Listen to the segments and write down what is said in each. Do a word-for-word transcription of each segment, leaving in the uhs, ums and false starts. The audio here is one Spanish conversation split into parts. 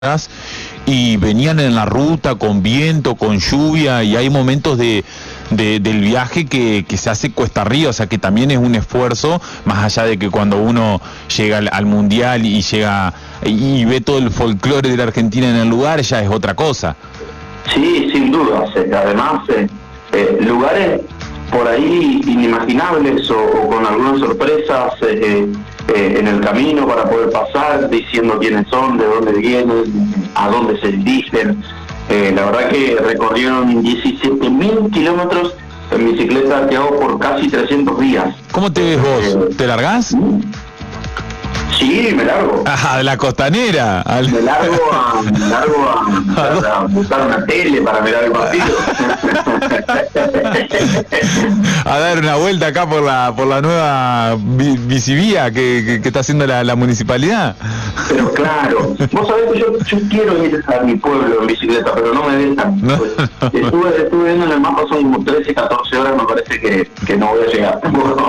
y venían en la ruta con viento, con lluvia, y hay momentos de, de del viaje que, que se hace cuesta arriba, o sea que también es un esfuerzo, más allá de que cuando uno llega al, al mundial y llega y ve todo el folclore de la Argentina en el lugar, ya es otra cosa. Sí, sin duda. Además, eh, eh, lugares por ahí inimaginables o, o con algunas sorpresas eh, eh, en el camino para poder pasar, diciendo quiénes son, de dónde vienen, a dónde se dirigen. Eh, la verdad que recorrieron diecisiete mil kilómetros en bicicleta que hago por casi trescientos días. ¿Cómo te ves vos? Eh, ¿Te largás? Sí, me largo. Ajá, de la costanera. Al... Me largo a, me largo a, a, a buscar una tele para mirar el partido. A dar una vuelta acá por la por la nueva bi bicivía que, que, que está haciendo la, la municipalidad. Pero claro, vos sabés que yo, yo quiero ir a mi pueblo en bicicleta, pero no me dejan. No. Pues, estuve, estuve viendo en el mapa, son como trece, catorce horas, me parece que, que no voy a llegar.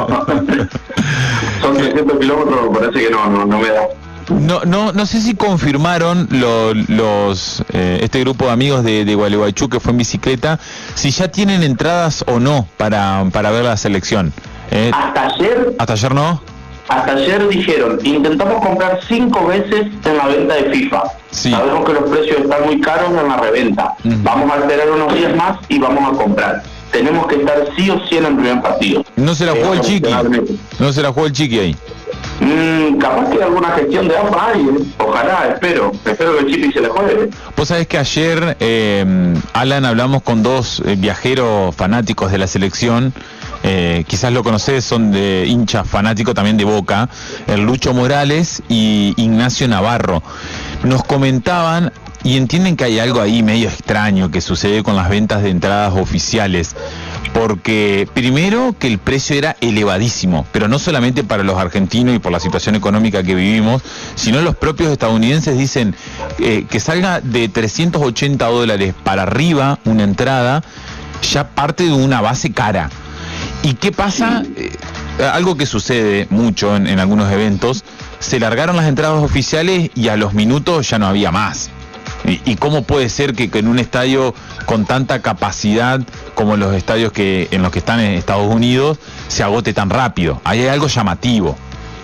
Son trescientos kilómetros, me parece que no, no, no me da. No, no, no sé si confirmaron lo, los eh, este grupo de amigos de, de Gualeguaychú que fue en bicicleta, si ya tienen entradas o no para, para ver la selección. Eh, Hasta ayer. ¿Hasta ayer no? Hasta ayer dijeron, intentamos comprar cinco veces en la venta de FIFA. Sí. Sabemos que los precios están muy caros en la reventa. Uh-huh. Vamos a esperar unos días más y vamos a comprar. Tenemos que estar sí o sí en el primer partido. ¿No se la jugó el Chiqui? ¿No se la jugó el Chiqui ahí? Mm, capaz que alguna gestión de A F A hay, ¿eh? Ojalá, espero. Espero que el Chiqui se la juegue. Vos sabés que ayer, eh, Alan, hablamos con dos eh, viajeros fanáticos de la selección. Eh, quizás lo conocés, son de hinchas fanáticos también de Boca, el Lucho Morales y Ignacio Navarro. Nos comentaban y entienden que hay algo ahí medio extraño que sucede con las ventas de entradas oficiales, porque primero que el precio era elevadísimo, pero no solamente para los argentinos y por la situación económica que vivimos, sino los propios estadounidenses dicen eh, que salga de trescientos ochenta dólares para arriba una entrada, ya parte de una base cara. ¿Y qué pasa? Eh, algo que sucede mucho en, en algunos eventos, se largaron las entradas oficiales y a los minutos ya no había más. ¿Y, y cómo puede ser que, que en un estadio con tanta capacidad como los estadios que en los que están en Estados Unidos se agote tan rápido? Ahí hay algo llamativo.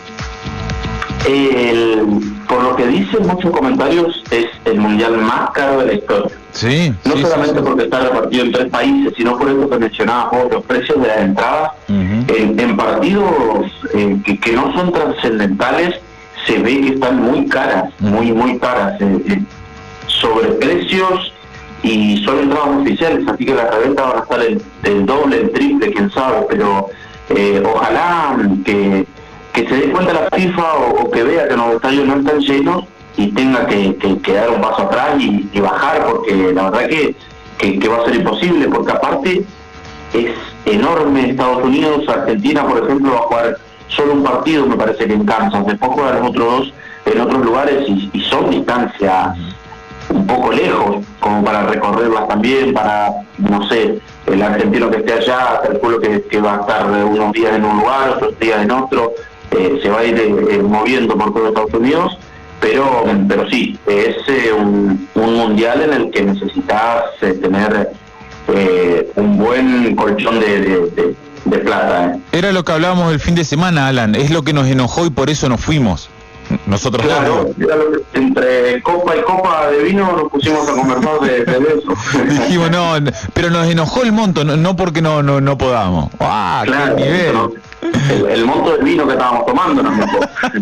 El, por lo que dicen muchos comentarios, es el mundial más caro de la historia. Sí, no sí, solamente sí, sí. porque está repartido en tres países, sino por eso que mencionabas vos, los precios de las entradas. Uh-huh. en, en partidos eh, que, que no son trascendentales, se ve que están muy caras, muy, muy caras, eh, eh, sobre precios, y son entradas oficiales, así que las reventas van a estar el, el doble, el triple, quién sabe, pero eh, ojalá que, que se dé cuenta la FIFA o, o que vea que los estadios no están llenos y tenga que, que, que dar un paso atrás y, y bajar, porque la verdad que, que, que va a ser imposible, porque aparte es enorme Estados Unidos. Argentina, por ejemplo, va a jugar solo un partido, me parece que en Kansas, después juegan los otros dos en otros lugares y, y son distancias un poco lejos, como para recorrerlas también, para, no sé, el argentino que esté allá, calculo que, que va a estar unos días en un lugar, otros días en otro, eh, se va a ir eh, moviendo por todo Estados Unidos. Pero pero sí, es eh, un, un mundial en el que necesitas eh, tener eh, un buen colchón de, de, de, de plata. ¿eh? Era lo que hablábamos el fin de semana, Alan, es lo que nos enojó y por eso nos fuimos. Nosotros claro, era lo que, entre copa y copa de vino nos pusimos a conversar de, de eso. Dijimos, no, pero nos enojó el monto, no, no porque no no no podamos. ¡Ah, claro, qué nivel! No, el, el monto del vino que estábamos tomando nos enojó.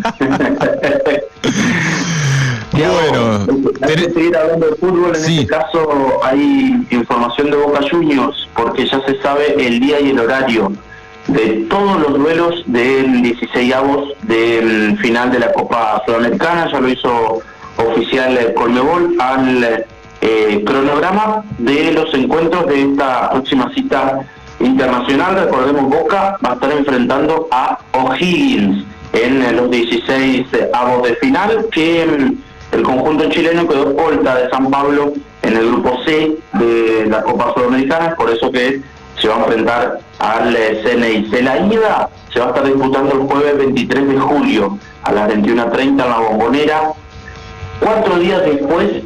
Bueno, hay que seguir hablando de fútbol. En sí. Este caso hay información de Boca Juniors, porque ya se sabe el día y el horario de todos los duelos del dieciseisavos del final de la Copa Sudamericana. Ya lo hizo oficial el Conmebol al eh, cronograma de los encuentros de esta próxima cita internacional. Recordemos, Boca va a estar enfrentando a O'Higgins en los dieciseisavos de final, que el conjunto chileno quedó escolta de San Pablo en el grupo C de la Copa Sudamericana, por eso que se va a enfrentar al C N I C. La ida se va a estar disputando el jueves veintitrés de julio a las veintiuna treinta en la Bombonera. Cuatro días después